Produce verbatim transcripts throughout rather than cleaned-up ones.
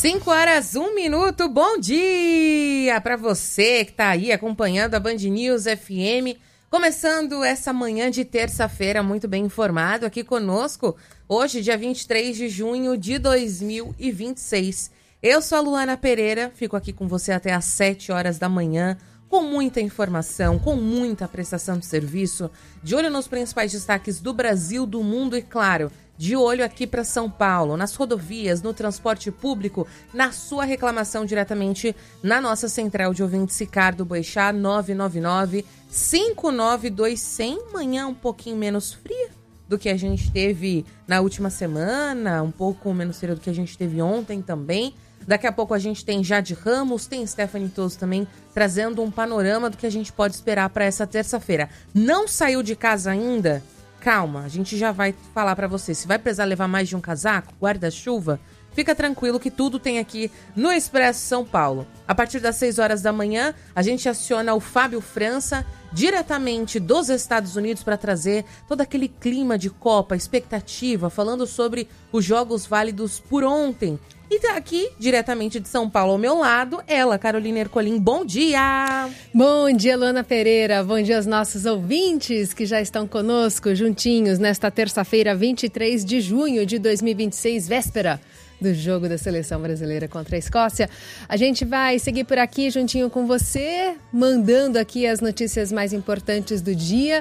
cinco horas, um minuto, bom dia para você que tá aí acompanhando a Band News F M, começando essa manhã de terça-feira muito bem informado aqui conosco, hoje dia vinte e três de junho de dois mil e vinte e seis. Eu sou a Luana Pereira, fico aqui com você até às sete horas da manhã, com muita informação, com muita prestação de serviço, de olho nos principais destaques do Brasil, do mundo e, claro, de olho aqui para São Paulo, nas rodovias, no transporte público, na sua reclamação diretamente na nossa central de ouvintes Ricardo Boechat, nove nove nove, cinco nove dois zero zero. Manhã um pouquinho menos fria do que a gente teve na última semana, um pouco menos fria do que a gente teve ontem também. Daqui a pouco a gente tem Jade Ramos, tem Stephanie Toso também, trazendo um panorama do que a gente pode esperar para essa terça-feira. Não saiu de casa ainda? Calma, a gente já vai falar pra você. Se vai precisar levar mais de um casaco, guarda-chuva, fica tranquilo que tudo tem aqui no Expresso São Paulo. A partir das seis horas da manhã, a gente aciona o Fábio França, diretamente dos Estados Unidos, para trazer todo aquele clima de Copa, expectativa, falando sobre os jogos válidos por ontem. E tá aqui, diretamente de São Paulo, ao meu lado, ela, Carolina Ercolim. Bom dia! Bom dia, Luana Pereira. Bom dia aos nossos ouvintes que já estão conosco, juntinhos, nesta terça-feira, vinte e três de junho de dois mil e vinte e seis, véspera do jogo da Seleção Brasileira contra a Escócia. A gente vai seguir por aqui juntinho com você, mandando aqui as notícias mais importantes do dia,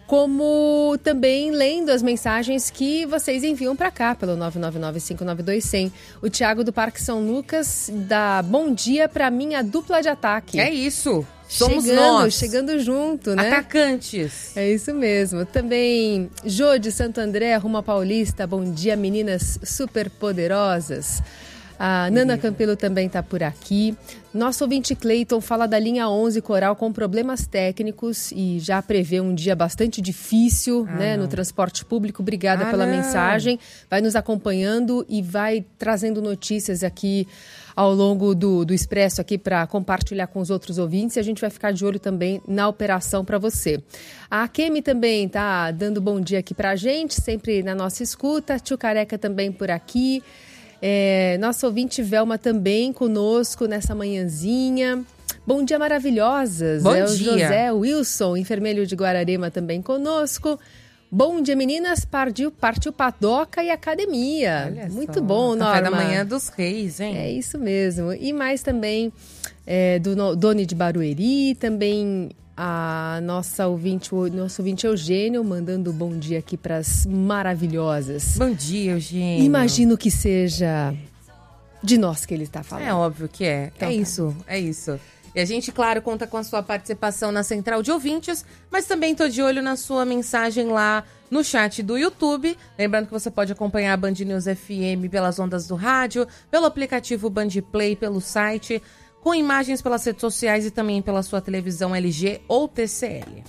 como também lendo as mensagens que vocês enviam para cá pelo nove nove nove, cinco nove dois, zero zero. O Thiago do Parque São Lucas dá bom dia para minha dupla de ataque. É isso, somos chegando, nós. Chegando junto, né? Atacantes. É isso mesmo. Também Jô de Santo André, Ruma Paulista, bom dia meninas super poderosas. A Nana Campelo também está por aqui. Nosso ouvinte Cleiton fala da linha onze Coral com problemas técnicos e já prevê um dia bastante difícil, ah, né, no transporte público. Obrigada ah, pela não. mensagem. Vai nos acompanhando e vai trazendo notícias aqui ao longo do, do Expresso aqui para compartilhar com os outros ouvintes. E a gente vai ficar de olho também na operação para você. A Kemi também está dando bom dia aqui para a gente, sempre na nossa escuta. Tio Careca também por aqui. É, nosso ouvinte Velma também conosco nessa manhãzinha. Bom dia, maravilhosas. Bom é o dia. José Wilson, enfermeiro de Guararema, também conosco. Bom dia, meninas. Partiu, partiu padoca e academia. Olha muito só. bom, Norma. Café da manhã dos reis, hein? É isso mesmo. E mais também é, do Doni de Barueri, também a nossa ouvinte, o nosso ouvinte Eugênio, mandando um bom dia aqui para as maravilhosas. Bom dia, Eugênio. Imagino que seja de nós que ele está falando. É óbvio que é. Então, é tá. isso, é isso. E a gente, claro, conta com a sua participação na Central de Ouvintes, mas também tô de olho na sua mensagem lá no chat do YouTube. Lembrando que você pode acompanhar a Band News F M pelas ondas do rádio, pelo aplicativo Band Play, pelo site, com imagens pelas redes sociais e também pela sua televisão L G ou T C L.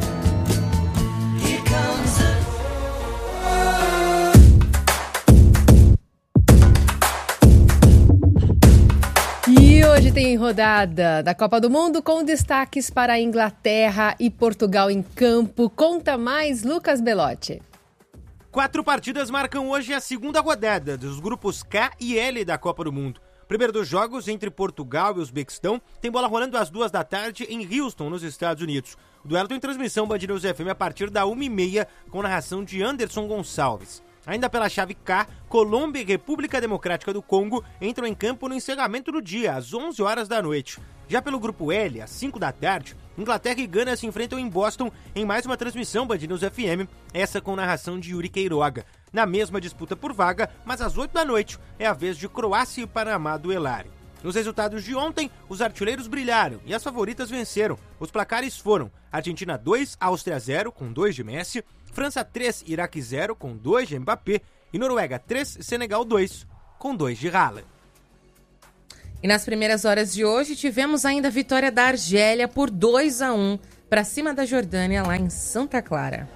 E hoje tem rodada da Copa do Mundo com destaques para a Inglaterra e Portugal em campo. Conta mais, Lucas Belotti. Quatro partidas marcam hoje a segunda rodada dos grupos K e L da Copa do Mundo. Primeiro dos jogos entre Portugal e Uzbequistão tem bola rolando às duas da tarde em Houston, nos Estados Unidos. O duelo tem transmissão Band News F M a partir da uma e meia com narração de Anderson Gonçalves. Ainda pela chave K, Colômbia e República Democrática do Congo entram em campo no encerramento do dia, às onze horas da noite. Já pelo grupo L, às cinco da tarde, Inglaterra e Gana se enfrentam em Boston em mais uma transmissão Band News F M, essa com narração de Yuri Queiroga. Na mesma disputa por vaga, mas às oito da noite, é a vez de Croácia e Panamá duelarem. Nos resultados de ontem, os artilheiros brilharam e as favoritas venceram. Os placares foram Argentina dois, Áustria zero, com dois de Messi, França três, Iraque zero, com dois de Mbappé, e Noruega três, Senegal dois, com dois de Haaland. E nas primeiras horas de hoje, tivemos ainda a vitória da Argélia por dois a um para cima da Jordânia, lá em Santa Clara.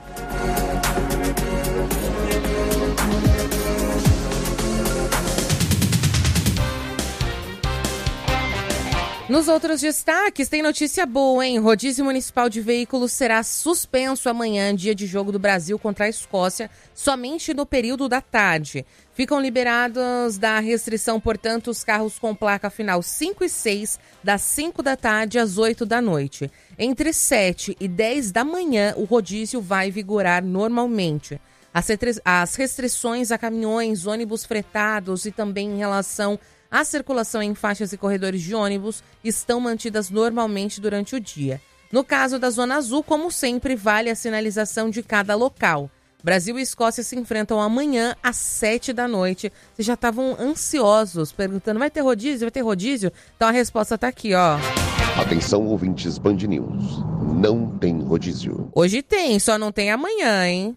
Nos outros destaques, tem notícia boa, hein? Rodízio Municipal de Veículos será suspenso amanhã, dia de jogo do Brasil contra a Escócia, somente no período da tarde. Ficam liberados da restrição, portanto, os carros com placa final cinco e seis, das cinco da tarde às oito da noite. Entre sete e dez da manhã, o rodízio vai vigorar normalmente. As restrições a caminhões, ônibus fretados e também em relação à circulação em faixas e corredores de ônibus estão mantidas normalmente durante o dia. No caso da Zona Azul, como sempre, vale a sinalização de cada local. Brasil e Escócia se enfrentam amanhã às sete da noite. Vocês já estavam ansiosos, perguntando, vai ter rodízio? Vai ter rodízio? Então a resposta tá aqui, ó. Atenção, ouvintes Band News. Não tem rodízio. Hoje tem, só não tem amanhã, hein?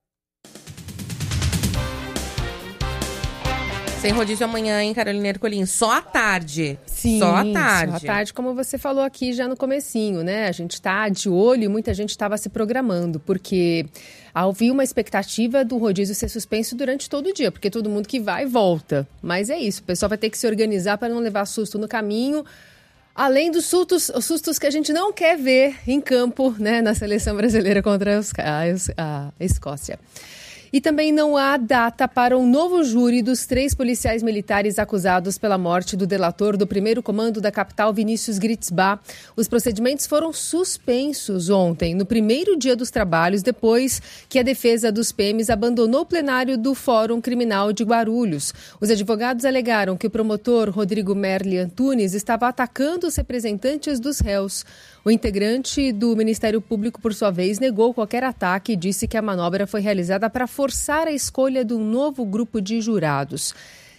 Sem rodízio amanhã, hein, Carolina Ercolim? Só à tarde. Sim, só à tarde. Só à tarde, como você falou aqui já no comecinho, né? A gente tá de olho e muita gente estava se programando, porque havia uma expectativa do rodízio ser suspenso durante todo o dia, porque todo mundo que vai, volta. Mas é isso, o pessoal vai ter que se organizar para não levar susto no caminho, além dos sustos, os sustos que a gente não quer ver em campo, né, na seleção brasileira contra os, a, a Escócia. E também não há data para um novo júri dos três policiais militares acusados pela morte do delator do primeiro comando da capital, Vinícius Gritzbach. Os procedimentos foram suspensos ontem, no primeiro dia dos trabalhos, depois que a defesa dos P Ms abandonou o plenário do Fórum Criminal de Guarulhos. Os advogados alegaram que o promotor Rodrigo Merli Antunes estava atacando os representantes dos réus. O integrante do Ministério Público, por sua vez, negou qualquer ataque e disse que a manobra foi realizada para forçar a escolha de um novo grupo de jurados.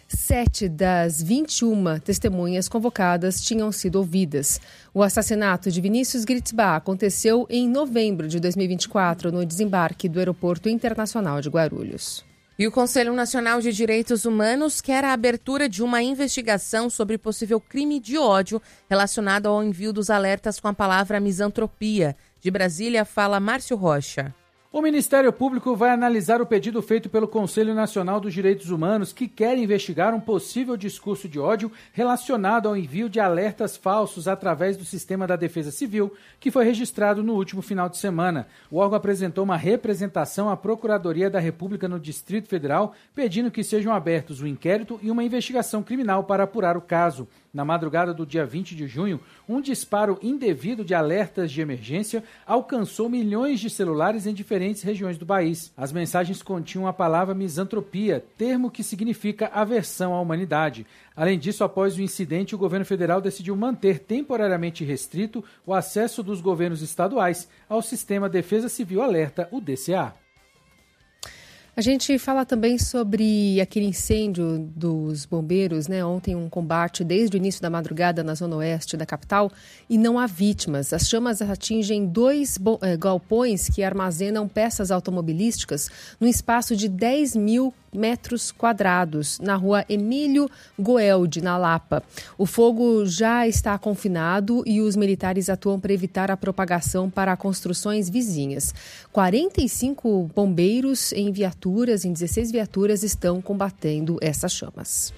Sete das vinte e uma testemunhas convocadas tinham sido ouvidas. O assassinato de Vinícius Gritzbach aconteceu em novembro de dois mil e vinte e quatro, no desembarque do Aeroporto Internacional de Guarulhos. E o Conselho Nacional de Direitos Humanos quer a abertura de uma investigação sobre possível crime de ódio relacionado ao envio dos alertas com a palavra misantropia. De Brasília, fala Márcio Rocha. O Ministério Público vai analisar o pedido feito pelo Conselho Nacional dos Direitos Humanos, que quer investigar um possível discurso de ódio relacionado ao envio de alertas falsos através do Sistema da Defesa Civil, que foi registrado no último final de semana. O órgão apresentou uma representação à Procuradoria da República no Distrito Federal, pedindo que sejam abertos um inquérito e uma investigação criminal para apurar o caso. Na madrugada do dia vinte de junho, um disparo indevido de alertas de emergência alcançou milhões de celulares em diferentes regiões do país. As mensagens continham a palavra misantropia, termo que significa aversão à humanidade. Além disso, após o incidente, o governo federal decidiu manter temporariamente restrito o acesso dos governos estaduais ao Sistema Defesa Civil Alerta, o D C A. A gente fala também sobre aquele incêndio dos bombeiros, né? Ontem um combate desde o início da madrugada na zona oeste da capital e não há vítimas. As chamas atingem dois galpões que armazenam peças automobilísticas num espaço de dez mil metros quadrados, na rua Emílio Goeldi, na Lapa. O fogo já está confinado e os militares atuam para evitar a propagação para construções vizinhas. quarenta e cinco bombeiros em viaturas, em dezesseis viaturas, estão combatendo essas chamas.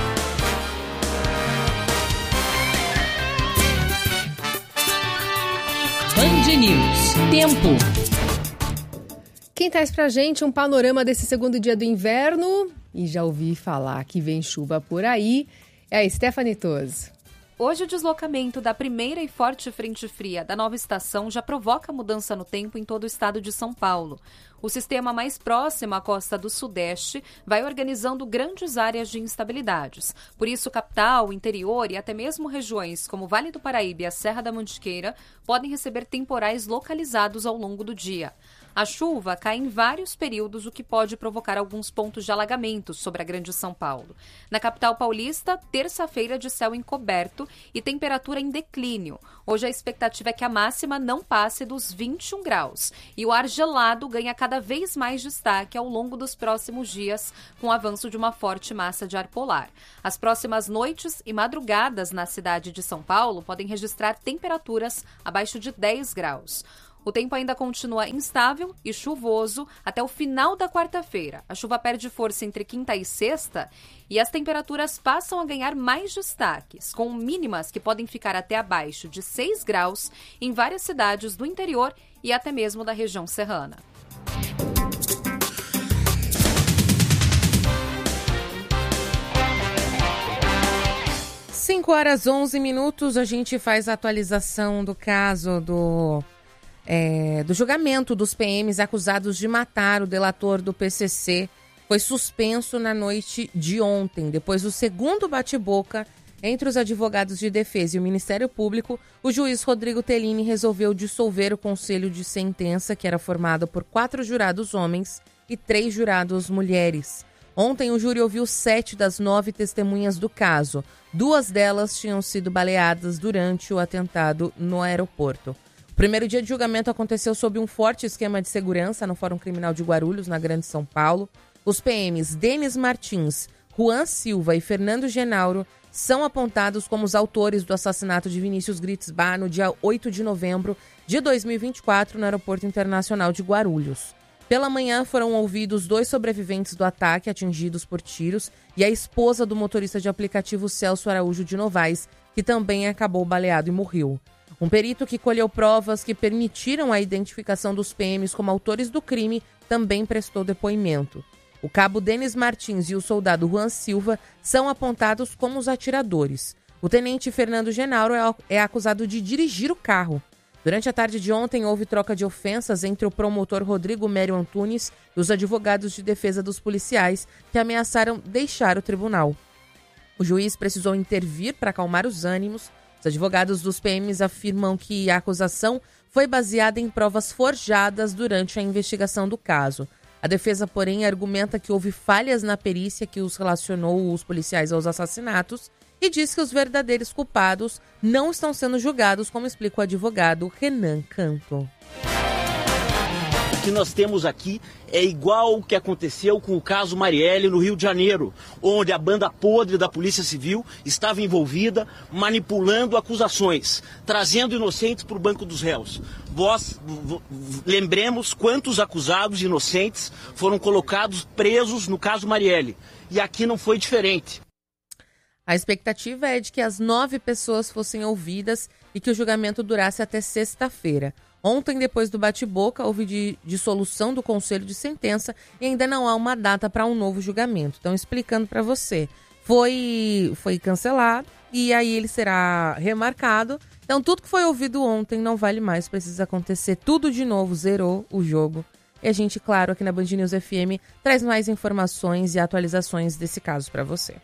Band News. Tempo. Quem traz pra gente um panorama desse segundo dia do inverno, e já ouvi falar que vem chuva por aí, é a Stephanie Toso. Hoje o deslocamento da primeira e forte frente fria da nova estação já provoca mudança no tempo em todo o estado de São Paulo. O sistema mais próximo à costa do Sudeste vai organizando grandes áreas de instabilidades. Por isso, capital, interior e até mesmo regiões como Vale do Paraíba e a Serra da Mantiqueira podem receber temporais localizados ao longo do dia. A chuva cai em vários períodos, o que pode provocar alguns pontos de alagamento sobre a Grande São Paulo. Na capital paulista, terça-feira de céu encoberto e temperatura em declínio. Hoje a expectativa é que a máxima não passe dos vinte e um graus. E o ar gelado ganha cada vez mais destaque ao longo dos próximos dias, com o avanço de uma forte massa de ar polar. As próximas noites e madrugadas na cidade de São Paulo podem registrar temperaturas abaixo de dez graus. O tempo ainda continua instável e chuvoso até o final da quarta-feira. A chuva perde força entre quinta e sexta e as temperaturas passam a ganhar mais destaques, com mínimas que podem ficar até abaixo de seis graus em várias cidades do interior e até mesmo da região serrana. cinco horas onze minutos, a gente faz a atualização do caso do... É, do julgamento dos P Ms acusados de matar o delator do P C C foi suspenso na noite de ontem. Depois do segundo bate-boca entre os advogados de defesa e o Ministério Público, o juiz Rodrigo Tellini resolveu dissolver o conselho de sentença, que era formado por quatro jurados homens e três jurados mulheres. Ontem o júri ouviu sete das nove testemunhas do caso. Duas delas tinham sido baleadas durante o atentado no aeroporto. O primeiro dia de julgamento aconteceu sob um forte esquema de segurança no Fórum Criminal de Guarulhos, na Grande São Paulo. Os P Ms Denis Martins, Juan Silva e Fernando Genauro são apontados como os autores do assassinato de Vinícius Gritzbach no dia oito de novembro de dois mil e vinte e quatro no Aeroporto Internacional de Guarulhos. Pela manhã foram ouvidos dois sobreviventes do ataque atingidos por tiros e a esposa do motorista de aplicativo Celso Araújo de Novaes, que também acabou baleado e morreu. Um perito que colheu provas que permitiram a identificação dos P Ms como autores do crime também prestou depoimento. O cabo Denis Martins e o soldado Juan Silva são apontados como os atiradores. O tenente Fernando Genauro é acusado de dirigir o carro. Durante a tarde de ontem, houve troca de ofensas entre o promotor Rodrigo Mério Antunes e os advogados de defesa dos policiais, que ameaçaram deixar o tribunal. O juiz precisou intervir para acalmar os ânimos. Os advogados dos P Ms afirmam que a acusação foi baseada em provas forjadas durante a investigação do caso. A defesa, porém, argumenta que houve falhas na perícia que os relacionou os policiais aos assassinatos e diz que os verdadeiros culpados não estão sendo julgados, como explica o advogado Renan Canto. O que nós temos aqui é igual o que aconteceu com o caso Marielle no Rio de Janeiro, onde a banda podre da Polícia Civil estava envolvida, manipulando acusações, trazendo inocentes para o banco dos réus. Vós lembremos quantos acusados inocentes foram colocados presos no caso Marielle. E aqui não foi diferente. A expectativa é de que as nove pessoas fossem ouvidas e que o julgamento durasse até sexta-feira. Ontem, depois do bate-boca, houve de, dissolução do Conselho de Sentença e ainda não há uma data para um novo julgamento. Então, explicando para você, foi, foi cancelado e aí ele será remarcado. Então, tudo que foi ouvido ontem não vale mais, precisa acontecer tudo de novo, zerou o jogo. E a gente, claro, aqui na Band News F M, traz mais informações e atualizações desse caso para você.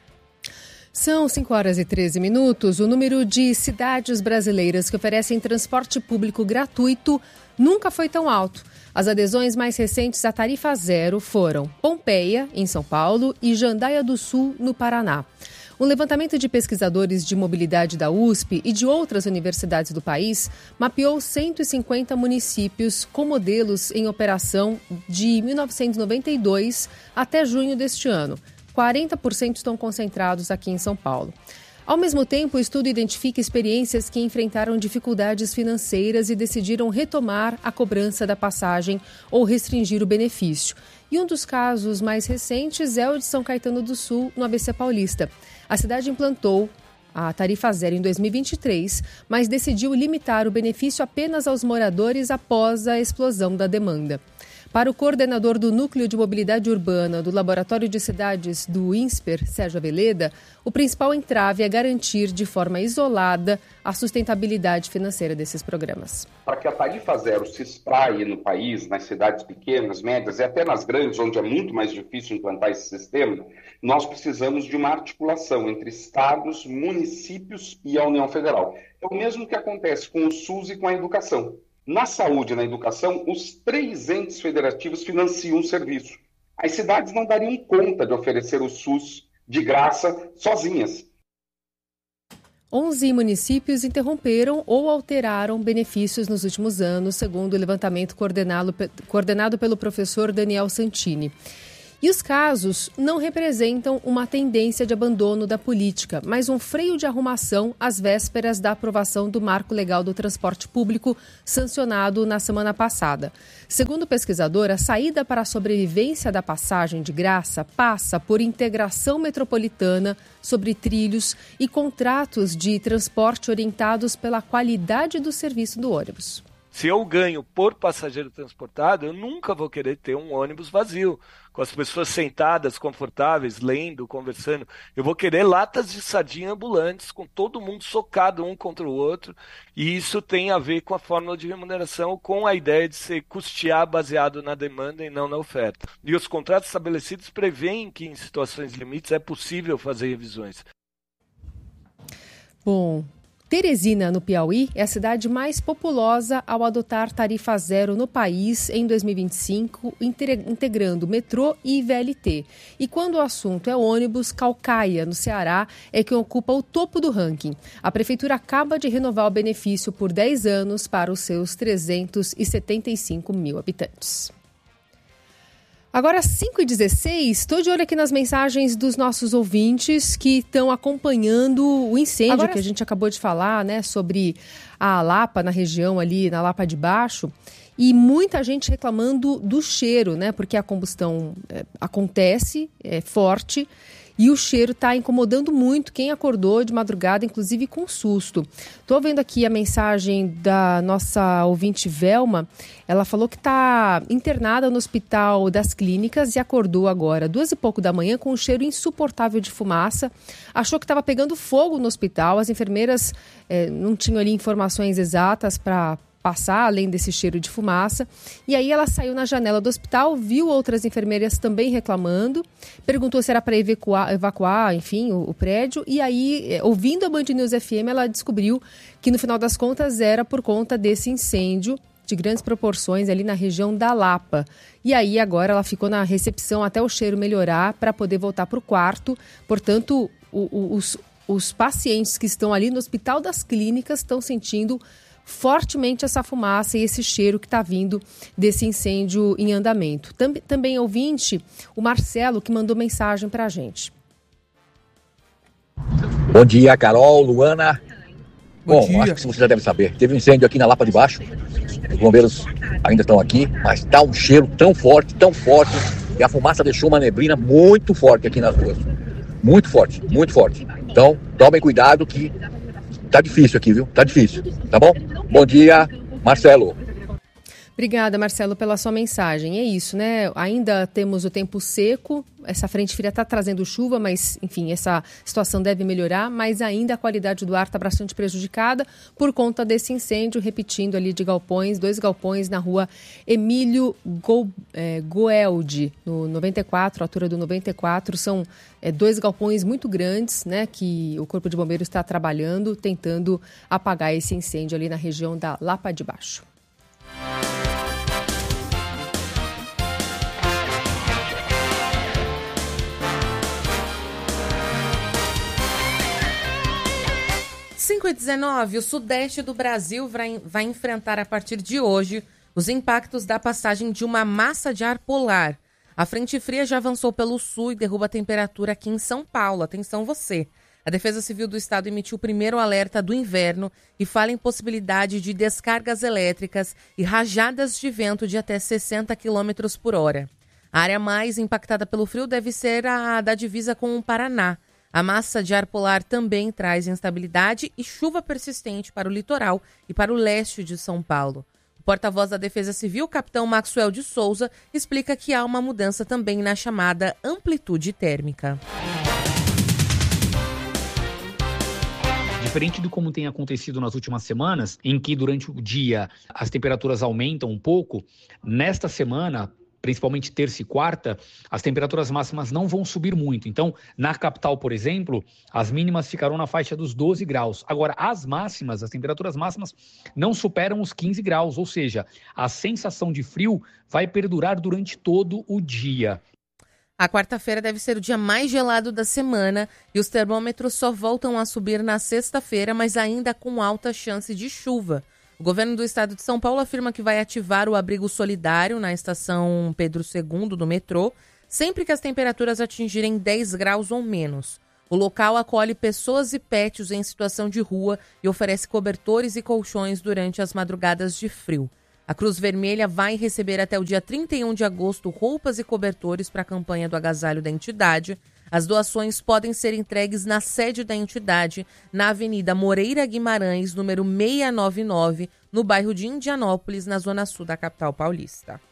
São cinco horas e treze minutos. O número de cidades brasileiras que oferecem transporte público gratuito nunca foi tão alto. As adesões mais recentes à tarifa zero foram Pompeia, em São Paulo, e Jandaia do Sul, no Paraná. Um levantamento de pesquisadores de mobilidade da U S P e de outras universidades do país mapeou cento e cinquenta municípios com modelos em operação de mil novecentos e noventa e dois até junho deste ano. quarenta por cento estão concentrados aqui em São Paulo. Ao mesmo tempo, o estudo identifica experiências que enfrentaram dificuldades financeiras e decidiram retomar a cobrança da passagem ou restringir o benefício. E um dos casos mais recentes é o de São Caetano do Sul, no A B C Paulista. A cidade implantou a tarifa zero em dois mil e vinte e três, mas decidiu limitar o benefício apenas aos moradores após a explosão da demanda. Para o coordenador do Núcleo de Mobilidade Urbana do Laboratório de Cidades do INSPER, Sérgio Aveleda, o principal entrave é garantir de forma isolada a sustentabilidade financeira desses programas. Para que a tarifa zero se espraie no país, nas cidades pequenas, médias e até nas grandes, onde é muito mais difícil implantar esse sistema, nós precisamos de uma articulação entre estados, municípios e a União Federal. É o mesmo que acontece com o SUS e com a educação. Na saúde e na educação, os três entes federativos financiam o serviço. As cidades não dariam conta de oferecer o SUS de graça sozinhas. onze municípios interromperam ou alteraram benefícios nos últimos anos, segundo o levantamento coordenado, coordenado pelo professor Daniel Santini. E os casos não representam uma tendência de abandono da política, mas um freio de arrumação às vésperas da aprovação do Marco Legal do Transporte Público, sancionado na semana passada. Segundo o pesquisador, a saída para a sobrevivência da passagem de graça passa por integração metropolitana sobre trilhos e contratos de transporte orientados pela qualidade do serviço do ônibus. Se eu ganho por passageiro transportado, eu nunca vou querer ter um ônibus vazio, com as pessoas sentadas, confortáveis, lendo, conversando. Eu vou querer latas de sardinha ambulantes, com todo mundo socado um contra o outro. E isso tem a ver com a fórmula de remuneração, com a ideia de ser custear baseado na demanda e não na oferta. E os contratos estabelecidos prevêem que, em situações limites, é possível fazer revisões. Bom... Teresina, no Piauí, é a cidade mais populosa ao adotar tarifa zero no país em dois mil e vinte e cinco, integrando metrô e V L T. E quando o assunto é ônibus, Caucaia, no Ceará, é quem ocupa o topo do ranking. A prefeitura acaba de renovar o benefício por dez anos para os seus trezentos e setenta e cinco mil habitantes. Agora, cinco e dezesseis, estou de olho aqui nas mensagens dos nossos ouvintes que estão acompanhando o incêndio Agora... que a gente acabou de falar, né, sobre a Lapa, na região ali, na Lapa de Baixo, e muita gente reclamando do cheiro, né, porque a combustão é, acontece, é forte, e o cheiro está incomodando muito quem acordou de madrugada, inclusive com susto. Estou vendo aqui a mensagem da nossa ouvinte Velma. Ela falou que está internada no Hospital das Clínicas e acordou agora, duas e pouco da manhã, com um cheiro insuportável de fumaça. Achou que estava pegando fogo no hospital. As enfermeiras eh, não tinham ali informações exatas para passar, além desse cheiro de fumaça. E aí ela saiu na janela do hospital, viu outras enfermeiras também reclamando, perguntou se era para evacuar, evacuar, enfim, o, o prédio. E aí, ouvindo a Band News F M, ela descobriu que, no final das contas, era por conta desse incêndio de grandes proporções ali na região da Lapa. E aí, agora, ela ficou na recepção até o cheiro melhorar para poder voltar para o quarto. Portanto, o, o, os, os pacientes que estão ali no Hospital das Clínicas estão sentindo fortemente essa fumaça e esse cheiro que está vindo desse incêndio em andamento. Também, também ouvinte, o Marcelo, que mandou mensagem para a gente. Bom dia, Carol, Luana. Bom, Bom dia. Acho que você já deve saber. Teve um incêndio aqui na Lapa de Baixo. Os bombeiros ainda estão aqui, mas está um cheiro tão forte, tão forte, e a fumaça deixou uma neblina muito forte aqui nas ruas. Muito forte, muito forte. Então, tomem cuidado que tá difícil aqui, viu? Tá difícil, tá bom? Bom dia, Marcelo. Obrigada, Marcelo, pela sua mensagem. É isso, né? Ainda temos o tempo seco, essa frente fria está trazendo chuva, mas, enfim, essa situação deve melhorar, mas ainda a qualidade do ar está bastante prejudicada por conta desse incêndio, repetindo ali de galpões, dois galpões na rua Emílio Go, é, Goeldi, no noventa e quatro, a altura do noventa e quatro, são é, dois galpões muito grandes, né, que o Corpo de Bombeiros está trabalhando, tentando apagar esse incêndio ali na região da Lapa de Baixo. cinco e dezenove, o sudeste do Brasil vai, vai enfrentar a partir de hoje os impactos da passagem de uma massa de ar polar. A frente fria já avançou pelo sul e derruba a temperatura aqui em São Paulo. Atenção você! A Defesa Civil do Estado emitiu o primeiro alerta do inverno e fala em possibilidade de descargas elétricas e rajadas de vento de até sessenta quilômetros por hora. A área mais impactada pelo frio deve ser a da divisa com o Paraná. A massa de ar polar também traz instabilidade e chuva persistente para o litoral e para o leste de São Paulo. O porta-voz da Defesa Civil, capitão Maxwell de Souza, explica que há uma mudança também na chamada amplitude térmica. Diferente do como tem acontecido nas últimas semanas, em que durante o dia as temperaturas aumentam um pouco, nesta semana, principalmente terça e quarta, as temperaturas máximas não vão subir muito. Então, na capital, por exemplo, as mínimas ficarão na faixa dos doze graus. Agora, as máximas, as temperaturas máximas não superam os quinze graus, ou seja, a sensação de frio vai perdurar durante todo o dia. A quarta-feira deve ser o dia mais gelado da semana e os termômetros só voltam a subir na sexta-feira, mas ainda com alta chance de chuva. O governo do estado de São Paulo afirma que vai ativar o abrigo solidário na estação Pedro segundo do metrô. sempre que as temperaturas atingirem dez graus ou menos. O local acolhe pessoas e pets em situação de rua e oferece cobertores e colchões durante as madrugadas de frio. A Cruz Vermelha vai receber até o dia trinta e um de agosto roupas e cobertores para a campanha do agasalho da entidade. As doações podem ser entregues na sede da entidade, na Avenida Moreira Guimarães, número seiscentos e noventa e nove, no bairro de Indianópolis, na zona sul da capital paulista.